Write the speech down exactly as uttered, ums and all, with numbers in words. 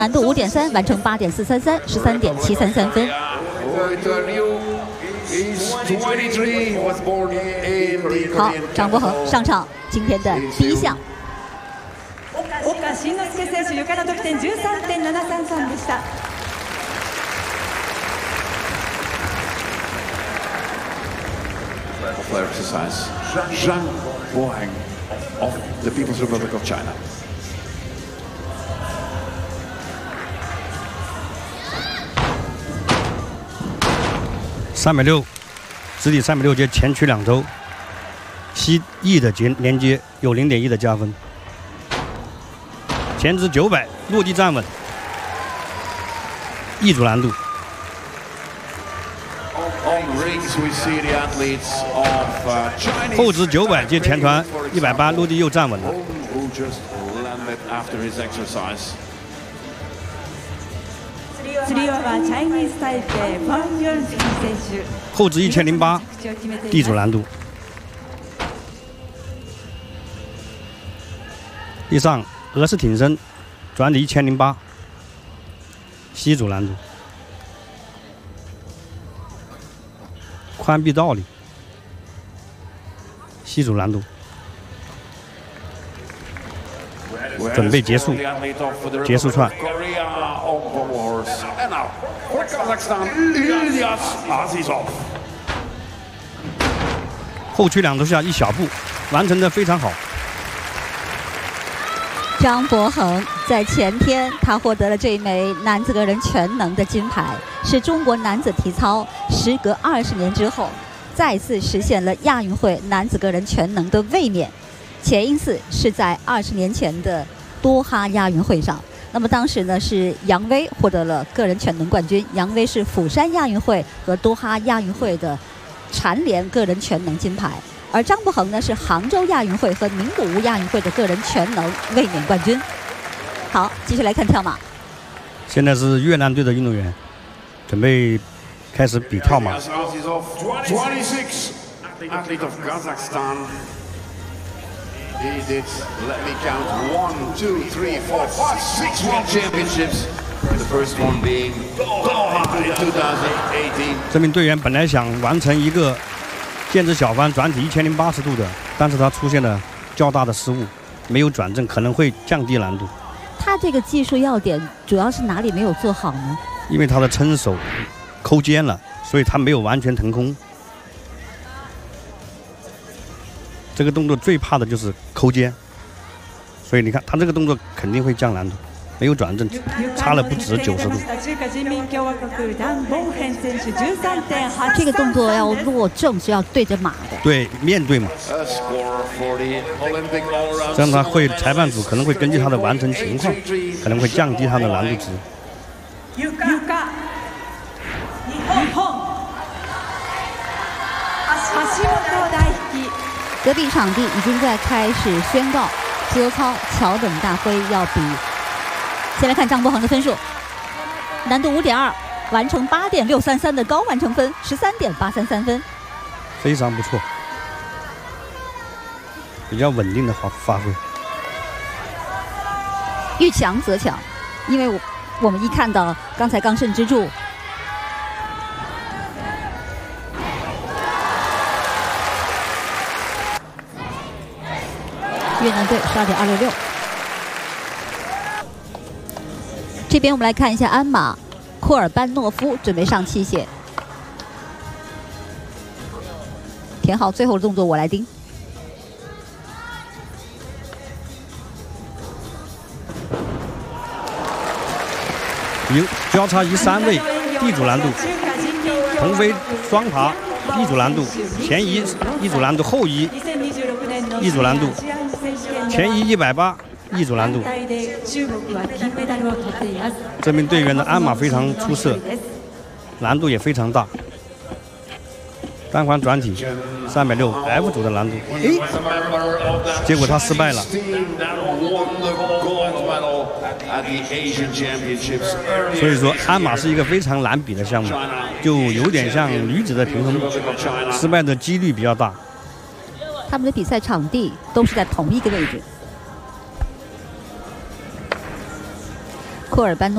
难度五点三，完成八点四三三，十三点七三三分。好，张博恒上场，今天的第一项。 岡慎之助選手、ゆかの得点十三点七三三でした。 Flare exercise. Zhang Boheng of the People's Republic of China. 三百六，直抵三百六接前取两周，西翼的接连接有零点一的加分。前直九百，落地站稳，翼阻难度。后直九百接前传一百八，落地又站稳了。后直一千零八，地阻难度。地上俄式挺身，转体一千零八，西阻难度。宽臂倒立，西阻难度。准备结束，结束串。后屈两头下一小步，完成的非常好。 张博恒在前天，他获得了这一枚男子个人全能的金牌，是中国男子体操时隔二十年之后，再次实现了亚运会男子个人全能的卫冕。前一次是在二十年前的多哈亚运会上，那么当时呢是杨威获得了个人全能冠军，杨威是釜山亚运会和多哈亚运会的蝉联个人全能金牌。而张博恒呢是杭州亚运会和名古屋亚运会的个人全能卫冕冠军。好，继续来看跳马。 现在是越南队的运动员准备开始比跳马。这名队员本来想完成一个剑指小翻转体一千零八十度的，但是他出现了较大的失误，没有转正，可能会降低难度。 他这个技术要点主要是哪里没有做好呢？ 因为他的撑手抠肩了，所以他没有完全腾空。这个动作最怕的就是抠肩，所以你看他这个动作肯定会降难度。没有转正，差了不止九十度。 这个动作要落正是要对着马的， 对，面对马。这样他会裁判组可能会根据他的完成情况，可能会降低他的难度值。 隔壁场地已经在开始宣告自由操桥等大会要比。先来看张博恒的分数，难度五点二，完成八点六三三的高完成分，十三点八三三分， 非常不错，比较稳定的发发挥。 遇强则强，因为我我们一看到刚才刚胜之助，越南队十二点二六六。这边我们来看一下鞍马库尔班诺夫准备上器械，填好最后的动作，我来盯。 有交叉移三位，地阻难度，腾飞双爬，翼阻难度，前移翼阻难度，后移翼阻难度，前移一百八。翼阻难度，这名队员的鞍马非常出色，难度也非常大。单环转体三百六 F 组的难度，诶，结果他失败了。所以说，鞍马是一个非常难比的项目，就有点像女子的平衡，失败的几率比较大。 他们的比赛场地都是在同一个位置。库尔班诺。